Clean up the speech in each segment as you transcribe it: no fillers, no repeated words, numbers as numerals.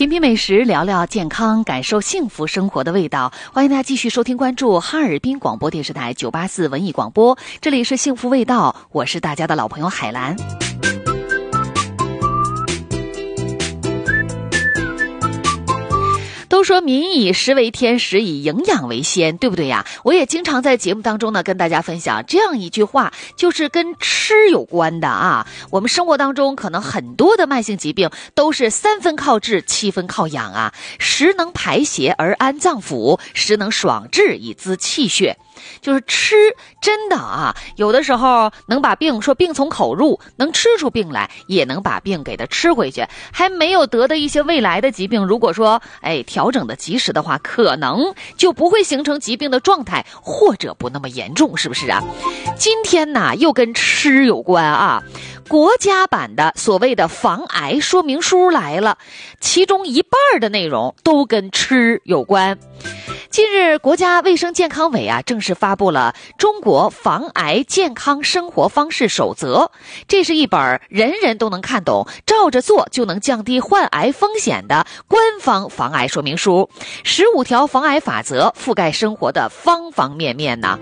品品美食，聊聊健康，感受幸福生活的味道。欢迎大家继续收听关注哈尔滨广播电视台984文艺广播，这里是幸福味道，我是大家的老朋友海兰。都说民以食为天，食以营养为先，对不对呀？我也经常在节目当中呢跟大家分享这样一句话，就是跟吃有关的啊。我们生活当中可能很多的慢性疾病都是3分靠治，7分靠养啊。食能排邪而安脏腑，食能爽志以滋气血。就是吃真的啊，有的时候能把病说病从口入，能吃出病来，也能把病给它吃回去。还没有得的一些未来的疾病，如果说调整的及时的话，可能就不会形成疾病的状态，或者不那么严重，是不是啊？今天呢又跟吃有关啊，国家版的所谓的防癌说明书来了，其中1半的内容都跟吃有关。近日，国家卫生健康委正式发布了《中国防癌健康生活方式守则》，这是一本人人都能看懂、照着做就能降低患癌风险的官方防癌说明书。15条防癌法则覆盖生活的方方面面呢。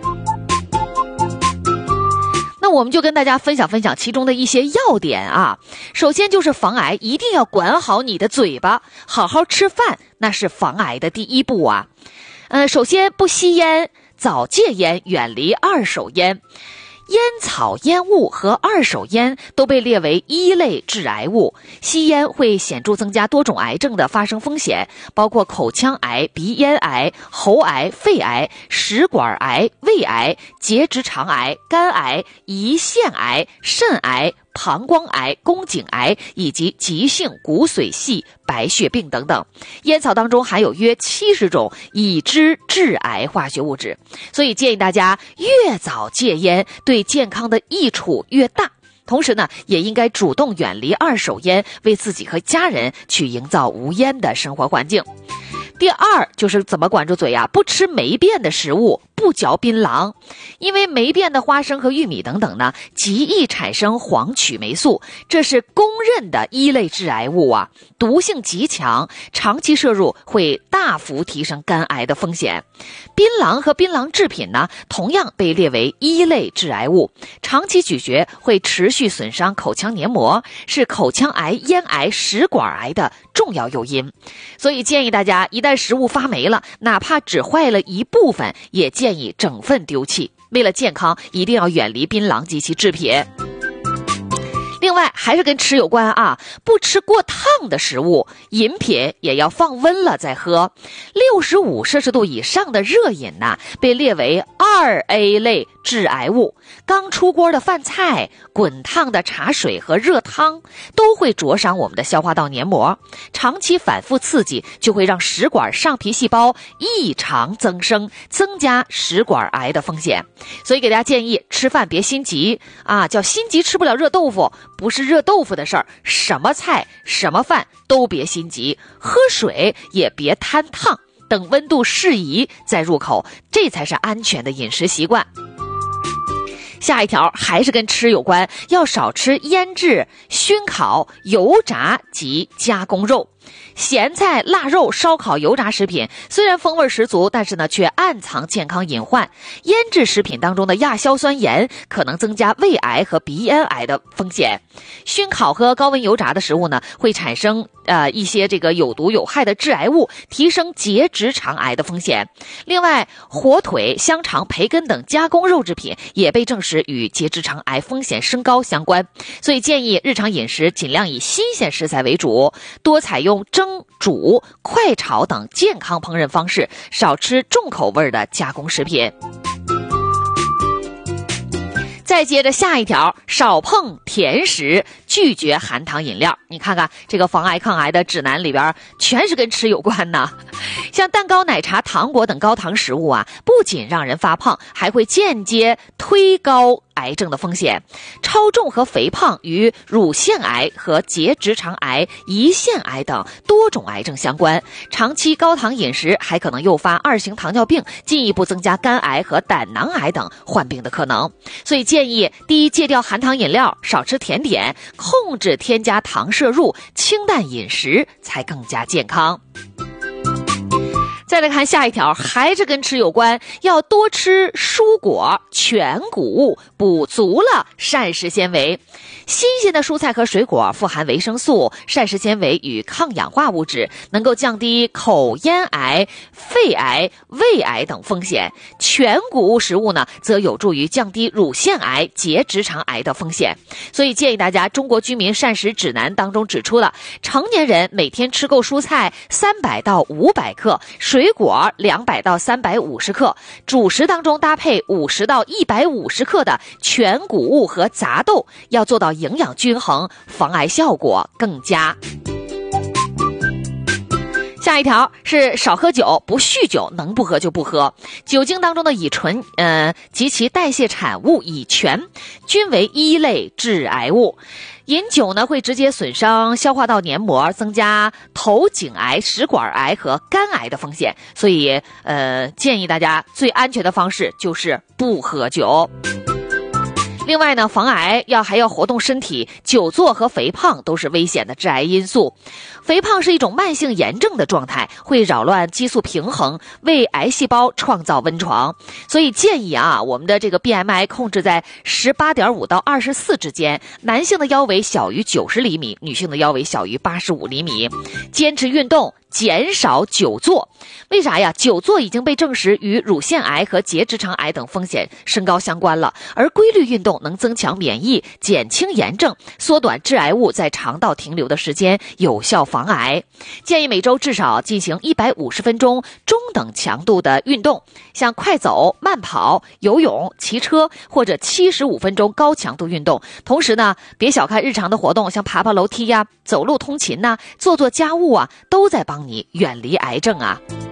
那我们就跟大家分享分享其中的一些要点啊。首先就是防癌一定要管好你的嘴巴，好好吃饭，那是防癌的第一步啊。首先不吸烟，早戒烟，远离二手烟。烟草、烟雾和二手烟都被列为1类致癌物，吸烟会显著增加多种癌症的发生风险，包括口腔癌、鼻咽癌、喉癌、肺癌、食管癌、胃癌、结直肠癌、肝癌、胰腺癌、肾癌、膀胱癌、宫颈癌以及急性骨髓系白血病等等。烟草当中含有约70种已知致癌化学物质，所以建议大家越早戒烟，对健康的益处越大。同时呢，也应该主动远离二手烟，为自己和家人去营造无烟的生活环境。第二就是怎么管住嘴啊，不吃霉变的食物，不嚼槟榔，因为霉变的花生和玉米等等呢，极易产生黄曲霉素，这是公认的1类致癌物啊，毒性极强，长期摄入会大幅提升肝癌的风险。槟榔和槟榔制品呢，同样被列为1类致癌物，长期咀嚼会持续损伤口腔黏膜，是口腔癌、咽癌、食管癌的重要诱因。所以建议大家一旦食物发霉了，哪怕只坏了一部分，也建议整份丢弃。为了健康，一定要远离槟榔及其制品。另外还是跟吃有关啊，不吃过烫的食物，饮品也要放温了再喝。65摄氏度以上的热饮呢，被列为2A 类致癌物。刚出锅的饭菜、滚烫的茶水和热汤都会灼伤我们的消化道黏膜，长期反复刺激就会让食管上皮细胞异常增生，增加食管癌的风险。所以给大家建议，吃饭别心急啊，叫心急吃不了热豆腐，不是热豆腐的事儿，什么菜什么饭都别心急，喝水也别贪烫，等温度适宜再入口，这才是安全的饮食习惯。下一条还是跟吃有关，要少吃腌制、熏烤、油炸及加工肉。咸菜、腊肉、烧烤、油炸食品虽然风味十足，但是呢却暗藏健康隐患。腌制食品当中的亚硝酸盐可能增加胃癌和鼻咽癌的风险。熏烤和高温油炸的食物呢，会产生一些这个有毒有害的致癌物，提升结直肠癌的风险。另外，火腿、香肠、培根等加工肉制品也被证实与结直肠癌风险升高相关。所以建议日常饮食尽量以新鲜食材为主，多采用蒸、煮、快炒等健康烹饪方式，少吃重口味的加工食品。再接着下一条，少碰甜食，拒绝含糖饮料。你看看这个防癌抗癌的指南里边全是跟吃有关的。像蛋糕、奶茶、糖果等高糖食物啊，不仅让人发胖，还会间接推高癌症的风险。超重和肥胖与乳腺癌和结直肠癌、胰腺癌等多种癌症相关。长期高糖饮食还可能诱发2型糖尿病，进一步增加肝癌和胆囊癌等患病的可能。所以建议第一，戒掉含糖饮料，少吃甜点，控制添加糖摄入，清淡饮食才更加健康。再来看下一条，还是跟吃有关，要多吃蔬果、全谷物，补足了膳食纤维。新鲜的蔬菜和水果富含维生素、膳食纤维与抗氧化物质，能够降低口咽癌、肺癌、胃癌等风险。全谷物食物呢，则有助于降低乳腺癌、结直肠癌的风险。所以建议大家，中国居民膳食指南当中指出了，成年人每天吃够蔬菜300到500克，水果200到350克，主食当中搭配50到150克的全谷物和杂豆，要做到营养均衡，防癌效果更佳。下一条是少喝酒，不酗酒，能不喝就不喝。酒精当中的乙醇及其代谢产物乙醛均为一类致癌物。饮酒呢会直接损伤消化道黏膜，增加头颈癌、食管癌和肝癌的风险。所以建议大家最安全的方式就是不喝酒。另外呢，防癌还要活动身体，久坐和肥胖都是危险的致癌因素。肥胖是一种慢性炎症的状态，会扰乱激素平衡，为癌细胞创造温床。所以建议我们的这个 BMI 控制在 18.5 到24之间，男性的腰围小于90厘米，女性的腰围小于85厘米。坚持运动，减少久坐。为啥呀？久坐已经被证实与乳腺癌和结直肠癌等风险升高相关了，而规律运动能增强免疫，减轻炎症，缩短致癌物在肠道停留的时间，有效防癌。建议每周至少进行150分钟中等强度的运动，像快走、慢跑、游泳、骑车，或者75分钟高强度运动。同时呢，别小看日常的活动，像爬爬楼梯呀、走路通勤呐、做做家务都在帮你远离癌症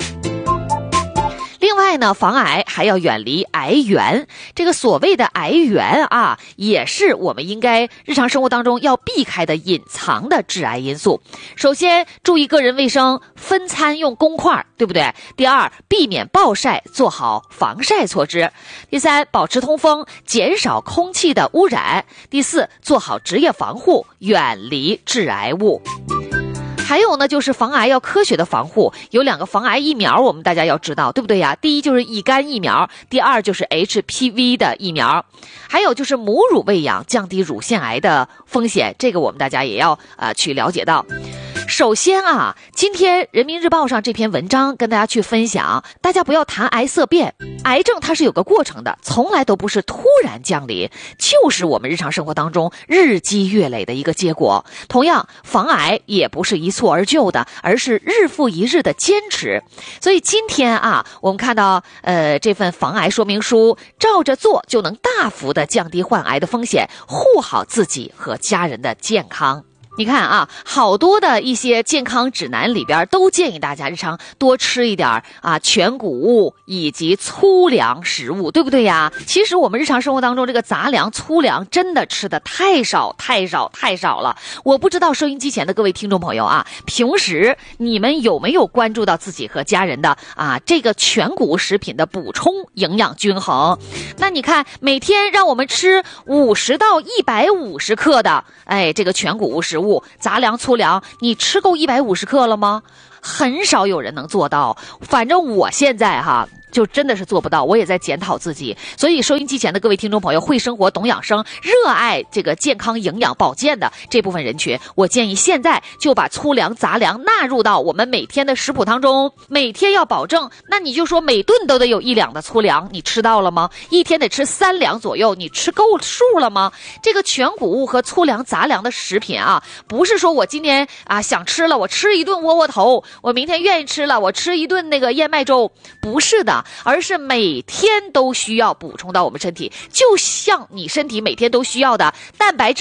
另外呢，防癌还要远离癌源。这个所谓的癌源也是我们应该日常生活当中要避开的隐藏的致癌因素。首先，注意个人卫生，分餐用公筷，对不对？第二，避免暴晒，做好防晒措施。第三，保持通风，减少空气的污染。第四，做好职业防护，远离致癌物。还有呢，就是防癌要科学的防护，有2个防癌疫苗，我们大家要知道，对不对呀？第一就是乙肝疫苗，第二就是 HPV 的疫苗，还有就是母乳喂养，降低乳腺癌的风险，这个我们大家也要去了解到。首先今天人民日报上这篇文章跟大家去分享，大家不要谈癌色变，癌症它是有个过程的，从来都不是突然降临，就是我们日常生活当中日积月累的一个结果。同样，防癌也不是一蹴而就的，而是日复一日的坚持。所以今天我们看到这份防癌说明书，照着做就能大幅的降低患癌的风险，护好自己和家人的健康。你看好多的一些健康指南里边都建议大家日常多吃一点全谷物以及粗粮食物，对不对呀？其实我们日常生活当中这个杂粮、粗粮真的吃的太少了。我不知道收音机前的各位听众朋友平时你们有没有关注到自己和家人的这个全谷物食品的补充营养均衡？那你看每天让我们吃50到150克的这个全谷物食物，杂粮、粗粮，你吃够150克了吗？很少有人能做到。反正我现在就真的是做不到，我也在检讨自己。所以收音机前的各位听众朋友，会生活懂养生，热爱这个健康营养保健的这部分人群，我建议现在就把粗粮、杂粮纳入到我们每天的食谱当中，每天要保证。那你就说每顿都得有1两的粗粮，你吃到了吗？一天得吃3两左右，你吃够数了吗？这个全谷物和粗粮、杂粮的食品不是说我今天想吃了，我吃一顿窝窝头，我明天愿意吃了，我吃一顿那个燕麦粥，不是的，而是每天都需要补充到我们身体，就像你身体每天都需要的蛋白质、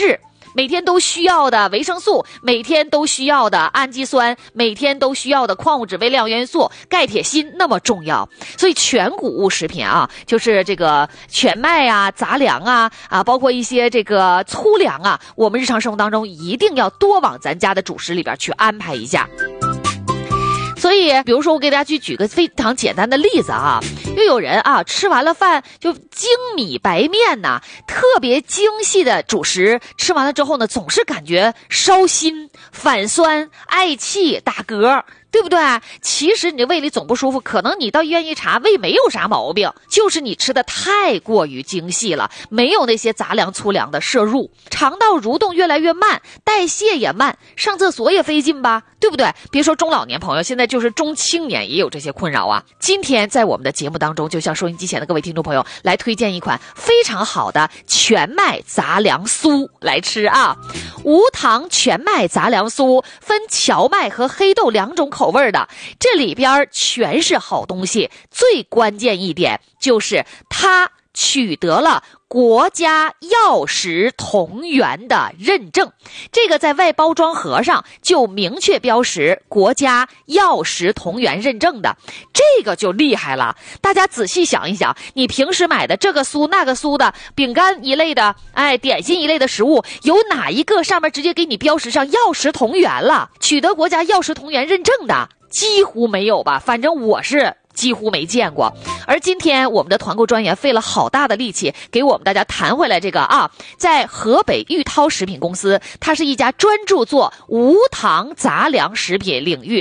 每天都需要的维生素，每天都需要的氨基酸，每天都需要的矿物质、微量元素、钙、铁、锌那么重要。所以全谷物食品啊，就是这个全麦啊、杂粮啊，包括一些这个粗粮啊，我们日常生活当中一定要多往咱家的主食里边去安排一下。所以比如说我给大家举个非常简单的例子啊，又有人啊吃完了饭就精米白面呐，特别精细的主食，吃完了之后呢，总是感觉烧心、反酸、嗳气、打嗝，对不对？其实你的胃里总不舒服，可能你到医院一查，胃没有啥毛病，就是你吃的太过于精细了，没有那些杂粮粗粮的摄入，肠道蠕动越来越慢，代谢也慢，上厕所也费劲吧，对不对？别说中老年朋友，现在就是中青年也有这些困扰啊。今天在我们的节目当中，就向收音机前的各位听众朋友来推荐一款非常好的全麦杂粮酥来吃啊。无糖全麦杂粮酥分荞麦和黑豆两种口味的，这里边全是好东西，最关键一点就是它取得了国家药食同源的认证，这个在外包装盒上就明确标识国家药食同源认证的，这个就厉害了。大家仔细想一想，你平时买的这个酥那个酥的饼干一类的，点心一类的食物，有哪一个上面直接给你标识上药食同源了？取得国家药食同源认证的几乎没有吧，反正我是几乎没见过。而今天我们的团购专员费了好大的力气给我们大家谈回来这个在河北玉涛食品公司，它是一家专注做无糖杂粮食品领域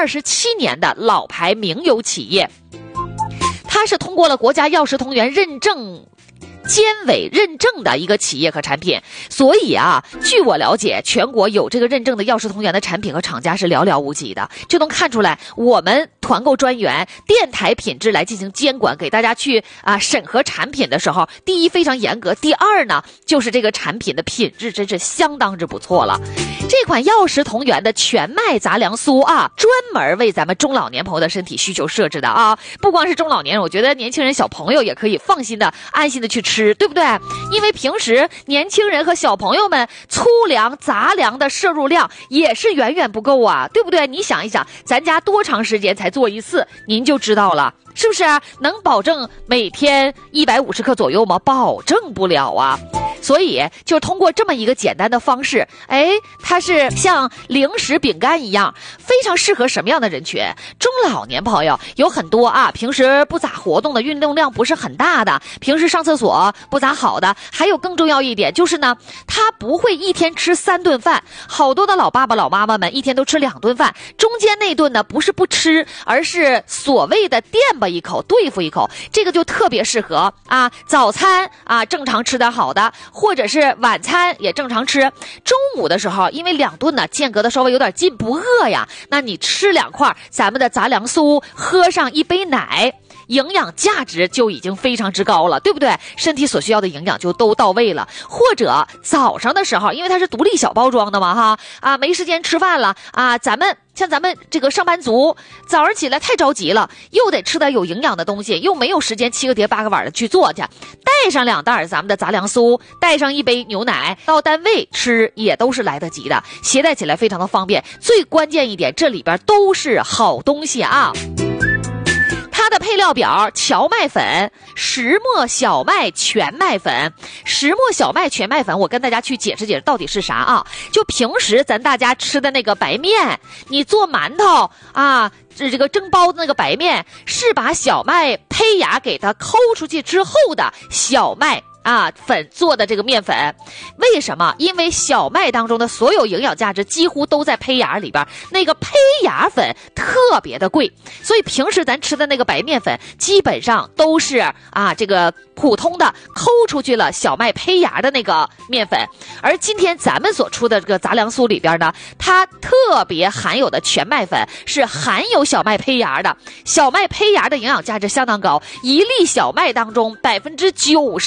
27年的老牌名优企业，它是通过了国家药食同源认证监委认证的一个企业和产品，所以据我了解，全国有这个认证的药食同源的产品和厂家是寥寥无几的，就能看出来我们团购专员电台品质来进行监管，给大家去审核产品的时候，第一非常严格，第二呢就是这个产品的品质真是相当之不错了。这款药食同源的全麦杂粮酥专门为咱们中老年朋友的身体需求设置的不光是中老年人，我觉得年轻人小朋友也可以放心的安心的去吃，对不对？因为平时年轻人和小朋友们粗粮杂粮的摄入量也是远远不够对不对？你想一想，咱家多长时间才做一次，您就知道了，是不是能保证每天150克左右吗？保证不了所以就通过这么一个简单的方式，它是像零食饼干一样，非常适合什么样的人群？中老年朋友有很多平时不咋活动的，运动量不是很大的，平时上厕所不咋好的，还有更重要一点就是呢，他不会一天吃3顿饭，好多的老爸爸老妈妈们一天都吃2顿饭，中间那顿呢不是不吃，而是所谓的垫吧一口对付一口，这个就特别适合早餐正常吃点好的，或者是晚餐也正常吃，中午的时候因为2顿呢间隔的稍微有点近，不饿呀，那你吃2块咱们的杂粮酥，喝上1杯奶，营养价值就已经非常之高了，对不对？身体所需要的营养就都到位了。或者早上的时候，因为它是独立小包装的嘛没时间吃饭了咱们这个上班族早上起来太着急了，又得吃点有营养的东西，又没有时间7个碟8个碗的去做去，带上2袋咱们的杂粮酥，带上1杯牛奶，到单位吃也都是来得及的，携带起来非常的方便。最关键一点，这里边都是好东西它的配料表：荞麦粉、石磨小麦全麦粉。石磨小麦全麦粉，我跟大家去解释解释到底是啥就平时咱大家吃的那个白面，你做馒头这个蒸包子那个白面，是把小麦胚芽给它抠出去之后的小麦粉做的这个面粉。为什么？因为小麦当中的所有营养价值几乎都在胚芽里边，那个胚芽粉特别的贵，所以平时咱吃的那个白面粉基本上都是这个普通的抠出去了小麦胚芽的那个面粉。而今天咱们所出的这个杂粮酥里边呢，它特别含有的全麦粉是含有小麦胚芽的，小麦胚芽的营养价值相当高，一粒小麦当中90%多的营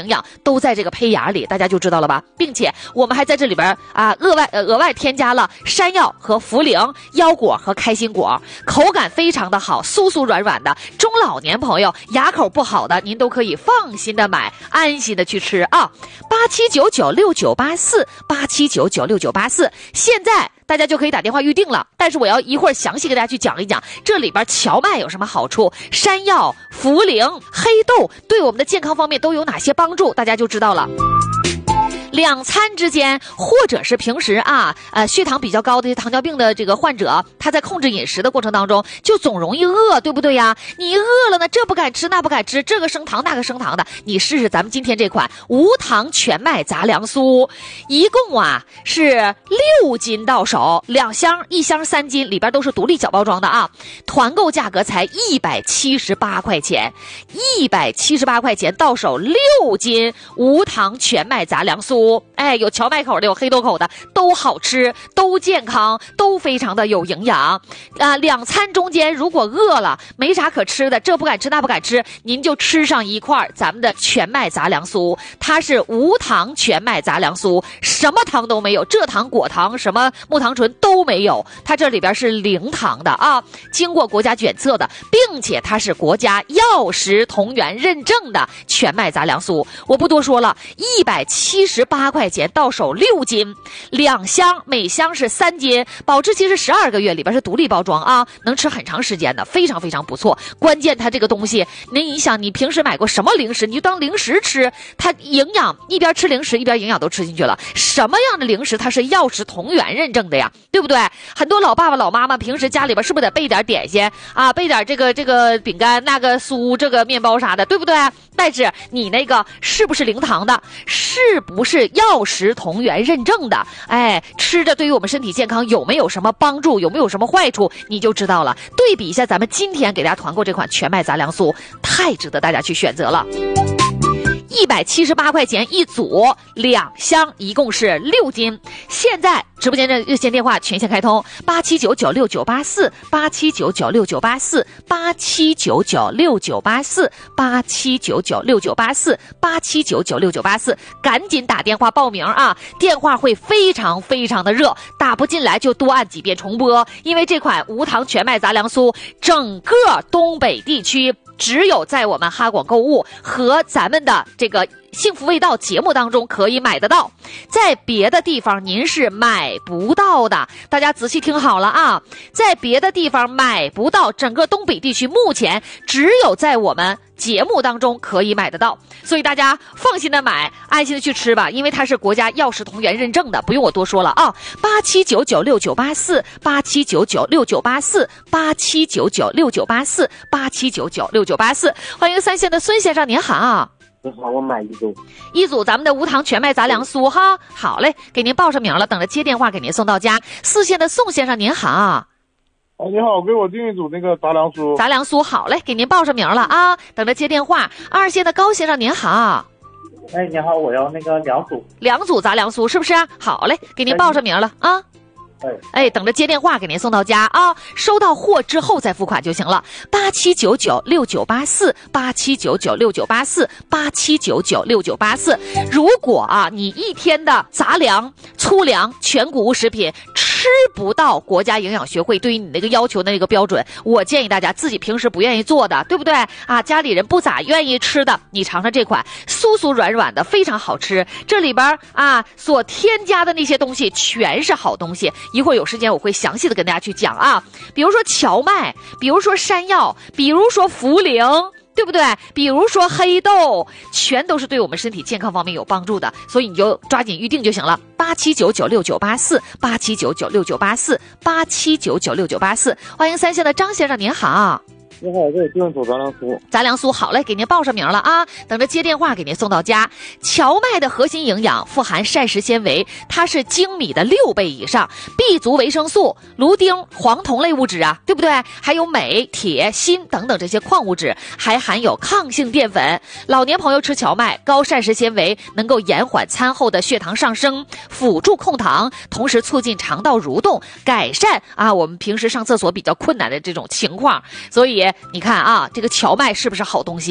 营养都在这个胚芽里，大家就知道了吧？并且我们还在这里边额外添加了山药和茯苓、腰果和开心果，口感非常的好，酥酥软软的。中老年朋友牙口不好的，您都可以放心的买，安心的去吃啊！87996984，87996984，现在大家就可以打电话预定了。但是我要一会儿详细给大家去讲一讲这里边荞麦有什么好处，山药、茯苓、黑豆对我们的健康方面都有哪些帮助，大家就知道了。两餐之间，或者是平时血糖比较高的糖尿病的这个患者，他在控制饮食的过程当中就总容易饿，对不对呀？你饿了呢，这不敢吃那不敢吃，这个升糖那个升糖的，你试试咱们今天这款无糖全麦杂粮酥，一共是6斤到手，2箱，1箱3斤，里边都是独立小包装的啊。团购价格才178块钱，178块钱到手6斤无糖全麦杂粮酥。有荞麦口的，有黑豆口的，都好吃，都健康，都非常的有营养两餐中间如果饿了没啥可吃的，这不敢吃那不敢吃，您就吃上一块咱们的全麦杂粮酥，它是无糖全麦杂粮酥，什么糖都没有，蔗糖、果糖、什么木糖醇都没有，它这里边是0糖的啊，经过国家检测的，并且它是国家药食同源认证的全麦杂粮酥。我不多说了，178块钱到手6斤，2箱，每箱是3斤，保质期是12个月，里边是独立包装啊，能吃很长时间的，非常非常不错。关键它这个东西，你想你平时买过什么零食，你就当零食吃，它营养，一边吃零食一边营养都吃进去了。什么样的零食它是药食同源认证的呀，对不对？很多老爸爸老妈妈平时家里边是不是得备点点心备点这个饼干那个酥这个面包啥的，对不对？但是你那个是不是0糖的，是不是药食同源认证的，吃着对于我们身体健康有没有什么帮助，有没有什么坏处，你就知道了。对比一下咱们今天给大家团购这款全麦杂粮酥，太值得大家去选择了。178块钱一组，2箱，一共是6斤。现在直播间的热线电话全线开通，87996984，87996984，87996984，87996984，赶紧打电话报名啊！电话会非常非常的热，打不进来就多按几遍重播，因为这款无糖全麦杂粮酥，整个东北地区只有在我们哈广购物和咱们的这个幸福味道节目当中可以买得到，在别的地方您是买不到的，大家仔细听好了啊，在别的地方买不到，整个东北地区目前只有在我们节目当中可以买得到，所以大家放心的买，安心的去吃吧，因为它是国家药食同源认证的，不用我多说了啊。87996984，87996984，87996984，87996984，欢迎3线的孙先生，您好。 你好，我买一组咱们的无糖全麦杂粮酥哈，好嘞，给您报上名了，等着接电话给您送到家。4线的宋先生您好。 你好，给我订一组那个杂粮酥。 杂粮酥好嘞，给您报上名了啊，等着接电话。2线的高先生您好。 你好，我要那个2 组杂粮酥是不是？好嘞，给您报上名了啊。等着接电话给您送到家啊，收到货之后再付款就行了。87996984，87996984，87996984。如果你一天的杂粮、粗粮、全谷物食品吃不到国家营养学会对于你那个要求的那个标准，我建议大家自己平时不愿意做的，对不对家里人不咋愿意吃的，你尝尝这款酥酥软软的，非常好吃。这里边所添加的那些东西全是好东西，一会儿有时间我会详细的跟大家去讲啊，比如说荞麦，比如说山药，比如说茯苓，对不对？比如说黑豆，全都是对我们身体健康方面有帮助的，所以你就抓紧预定就行了。87996984，87996984，87996984。欢迎3线的张先生您好。 你好，这里订一组杂粮酥。 杂粮酥好嘞，给您报上名了啊，等着接电话给您送到家。荞麦的核心营养富含膳食纤维，它是精米的6倍以上，B 族维生素、芦丁、黄酮类物质对不对？还有镁、铁、锌等等这些矿物质，还含有抗性淀粉。老年朋友吃荞麦，高膳食纤维能够延缓餐后的血糖上升，辅助控糖，同时促进肠道蠕动，改善我们平时上厕所比较困难的这种情况。所以你看这个荞麦是不是好东西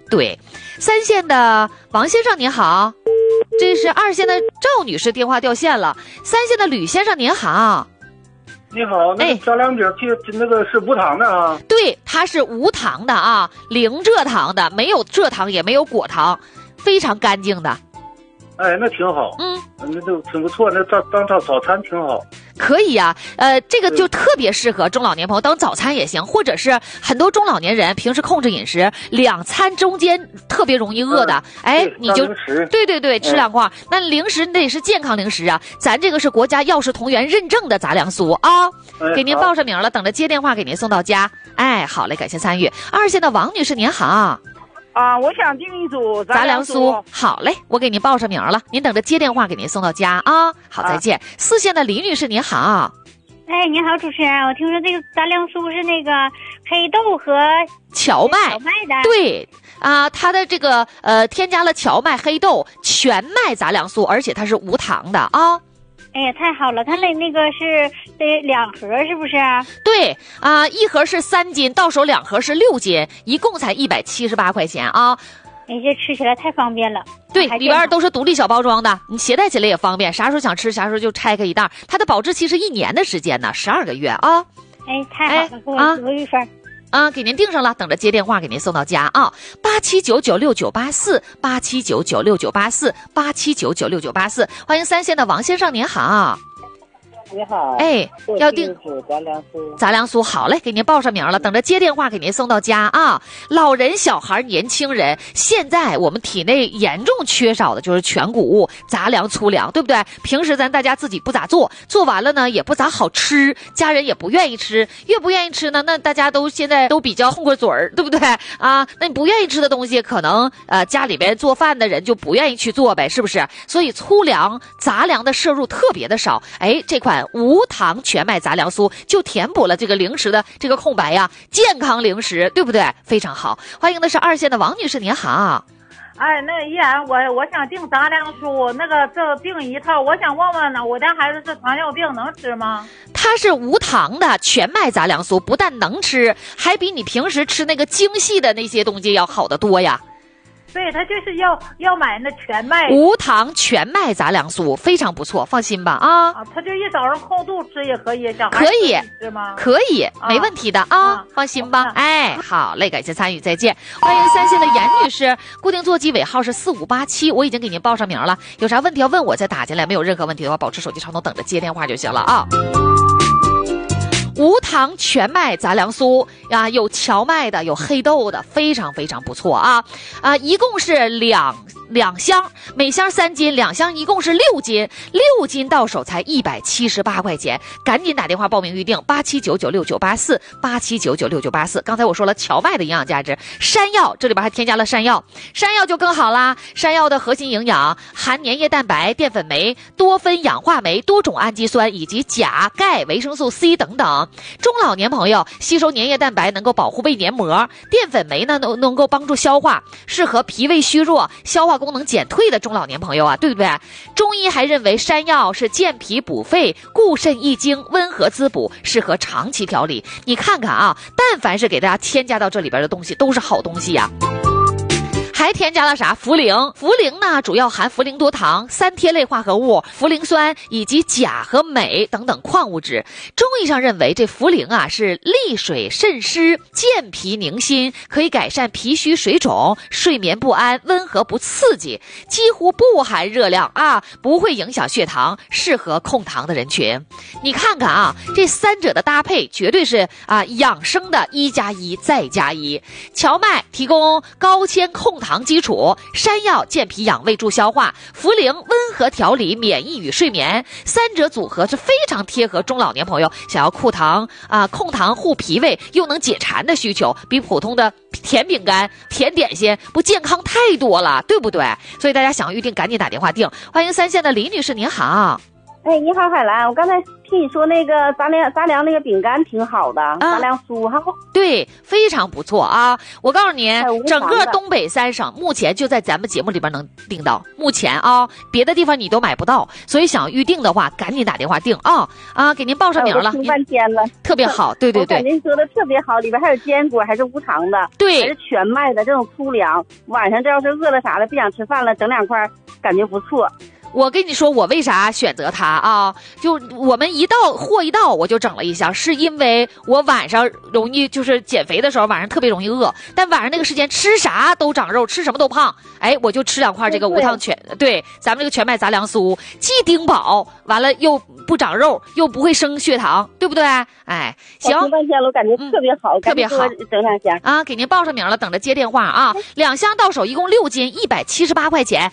对，3线的王先生您好，这是2线的赵女士电话掉线了。3线的吕先生您好。 你好，那个杂粮饼那个是无糖的啊？ 对，它是无糖的啊，零蔗糖的，没有蔗糖也没有果糖，非常干净的。 哎，那挺好。那都挺不错，那当早餐挺好。 可以呀，这个就特别适合中老年朋友当早餐也行，或者是很多中老年人平时控制饮食，2餐中间特别容易饿的，你就对吃2块。那零食得是健康零食啊，咱这个是国家药食同源认证的杂粮酥啊，给您报上名了，等着接电话给您送到家。好嘞，感谢参与。2线的王女士您好。 我想订一组杂粮酥。好嘞，我给您报上名了，您等着接电话给您送到家啊。好，再见。4线的李女士您好。 你好，主持人，我听说这个杂粮酥是那个黑豆和荞麦的。 对啊，它的这个添加了荞麦、黑豆、全麦杂粮酥，而且它是无糖的啊。 哎呀，太好了！它那个是得2盒，是不是？ 对啊，1盒是3斤，到手2盒是6斤，一共才178块钱啊！ 这吃起来太方便了。 对，里边都是独立小包装的，你携带起来也方便，啥时候想吃啥时候就拆开一袋。它的保质期是1年的时间呢，12个月啊！ 太好了，给我留一份。 给您订上了，等着接电话给您送到家啊！87996984 87996984 87996984，欢迎3线的王先生您好。 你好， 要订杂粮酥，好嘞，给您报上名了，等着接电话给您送到家啊！老人、小孩、年轻人，现在我们体内严重缺少的就是全谷物、杂粮、粗粮，对不对？平时咱大家自己不咋做，做完了呢也不咋好吃，家人也不愿意吃，越不愿意吃呢，那大家都现在都比较混过嘴儿，对不对啊？那你不愿意吃的东西，可能家里边做饭的人就不愿意去做呗，是不是？所以粗粮、杂粮的摄入特别的少，这款无糖全麦杂粮酥就填补了这个零食的这个空白呀，健康零食，对不对？非常好。欢迎的是2线的王女士您好。 那依然我想订杂粮酥，那个这订一套，我想问问呢，我家孩子是糖尿病，能吃吗？ 它是无糖的全麦杂粮酥，不但能吃，还比你平时吃那个精细的那些东西要好得多呀。 对，他就是要买那全麦无糖全麦杂粮酥，非常不错，放心吧啊！ 他就一早上空肚吃也可以，小孩可以吃吗？ 可以，没问题的啊，放心吧。好嘞，感谢参与，再见。欢迎3线的严女士，固定座机尾号是4587，我已经给您报上名了，有啥问题要问我再打进来，没有任何问题的话，保持手机畅通，等着接电话就行了啊。无糖全麦杂粮酥有荞麦的，有黑豆的，非常非常不错啊！一共是两箱，每箱3斤，2箱一共是6斤，6斤到手才178块钱，赶紧打电话报名预定87996984 87996984。刚才我说了荞麦的营养价值，山药这里边还添加了山药，山药就更好啦。山药的核心营养含粘液蛋白、淀粉酶、多酚氧化酶、多种氨基酸以及钾、钙、维生素 C 等等。中老年朋友吸收粘液蛋白能够保护胃黏膜，淀粉酶呢能够帮助消化，适合脾胃虚弱、消化功能减退的中老年朋友啊，对不对？中医还认为山药是健脾补肺、固肾益精、温和滋补，适合长期调理。你看看啊，但凡是给大家添加到这里边的东西都是好东西呀。还添加了啥？茯苓。茯苓呢，主要含茯苓多糖、3萜类化合物、茯苓酸以及钾和镁等等矿物质。中医上认为这茯苓是利水渗湿、健脾宁心，可以改善脾虚水肿、睡眠不安、温和不刺激，几乎不含热量啊，不会影响血糖，适合控糖的人群。你看看啊，这3者的搭配绝对是养生的1+1再加1。荞麦提供高纤控糖基础，山药健脾养胃助消化，茯苓温和调理免疫与睡眠，3者组合是非常贴合中老年朋友想要控糖护脾胃又能解馋的需求，比普通的甜饼干、甜点心不健康太多了，对不对？所以大家想预定赶紧打电话订。欢迎3线的李女士您好。 你好海兰，我刚才听你说那个杂粮那个饼干挺好的，杂粮酥哈。 对，非常不错啊！我告诉你，整个的东北3省目前就在咱们节目里边能订到，目前啊，别的地方你都买不到，所以想预定的话，赶紧打电话订啊！给您报上名了， 听半天了， 特别好，对对对， 您说的特别好，里边还有坚果，还是无糖的， 对， 还是全麦的这种粗粮，晚上这要是饿了啥的，不想吃饭了，整2块，感觉不错。 我跟你说，我为啥选择它啊？就我们货一到，我就整了一箱，是因为我晚上容易就是减肥的时候，晚上特别容易饿，但晚上那个时间吃啥都长肉，吃什么都胖。哎，我就吃2块这个无糖对，咱们这个全麦杂粮酥，既顶饱，完了又不长肉，又不会升血糖，对不对？哎，行， 听半天了，我感觉特别好， 特别好， 整2箱啊，给您报上名了，等着接电话啊。2箱到手，一共6斤，178块钱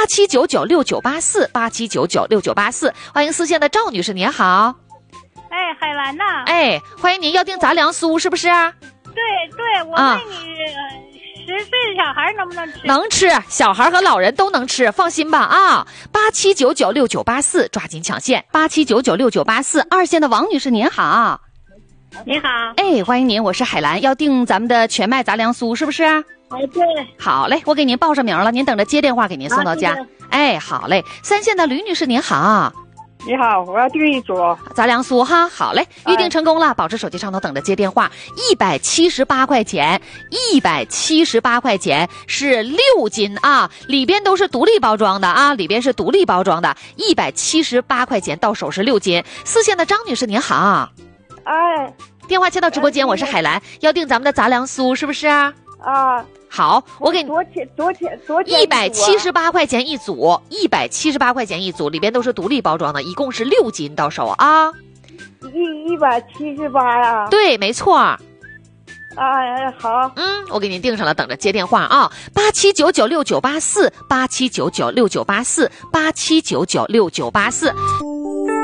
，87996984，87996984，欢迎4线的赵女士，您好。 哎，海兰呐。 哎，欢迎您，要订杂粮酥是不是？ 对，我问你，10岁的小孩能不能吃？ 能吃，小孩和老人都能吃，放心吧啊！87996984，抓紧抢线，87996984，2线的王女士您好。 你好。 哎，欢迎您，我是海兰，要订咱们的全麦杂粮酥是不是？ 哎，对。 好嘞，我给您报上名了，您等着接电话给您送到家。哎，好嘞，3线的吕女士您好。 你好，我要订一组杂粮酥哈，好嘞，预定成功了，保持手机上头等着接电话。178块钱，178块钱是6斤啊，里边都是独立包装的啊，里边是独立包装的，178块钱到手是6斤。4线的张女士您好。 哎， 电话接到直播间，我是海兰，要订咱们的杂粮酥是不是啊？好，我给你多钱 178块钱一组，178块钱一组，里边都是独立包装的，一共是6斤到手啊。 178呀？ 对，没错。 好。 我给您订上了，等着接电话啊。87996984，87996984，87996984。